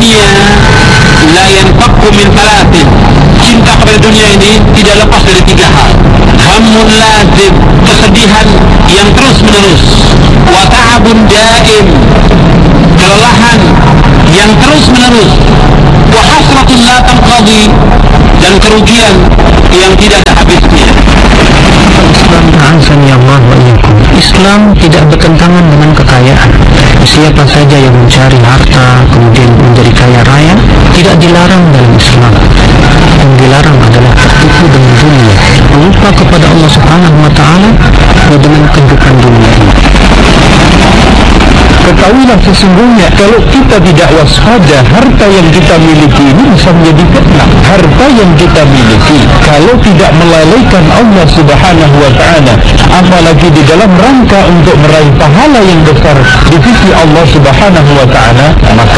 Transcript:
dunia la yanfakku min thalathin. Cinta kepada dunia ini tidak lepas dari 3 hal. Hammun lazim, kesedihan yang terus menerus. Wa ta'abun daim, kelelahan yang terus menerus. Wa hasratun la tanqadi, dan kerugian yang tidak ada habisnya. Islam tidak bertentangan dengan kekayaan. Siapa saja yang mencari harta kemudian menjadi kaya raya tidak dilarang dalam Islam. Yang dilarang adalah tertipu dengan dunia, lupa kepada Allah Subhanahu wa Ta'ala dengan kehidupan dunia ini. Ketahuilah sesungguhnya kalau kita tidak waspada, harta yang kita miliki ini bisa menjadi fitnah. Harta yang kita miliki kalau tidak melalaikan Allah Subhanahu wa Ta'ala, apalagi di dalam rangka untuk meraih pahala yang besar di sisi Allah Subhanahu wa Ta'ala, maka